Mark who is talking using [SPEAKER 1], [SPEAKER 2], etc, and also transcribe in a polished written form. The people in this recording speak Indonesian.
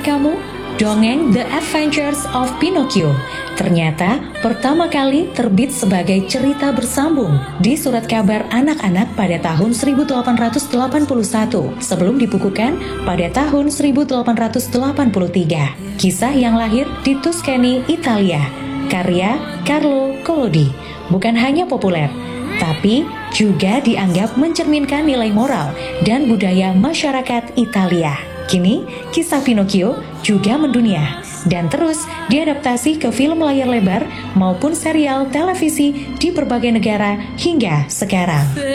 [SPEAKER 1] kamu? Dongeng The Adventures of Pinocchio ternyata pertama kali terbit sebagai cerita bersambung di Surat Kabar Anak-anak pada tahun 1881 sebelum dibukukan pada tahun 1883. Kisah yang lahir di Tuscany, Italia, karya Carlo Collodi, bukan hanya populer, tapi juga dianggap mencerminkan nilai moral dan budaya masyarakat Italia. Kini, kisah Pinocchio juga mendunia dan terus diadaptasi ke film layar lebar maupun serial televisi di berbagai negara hingga sekarang.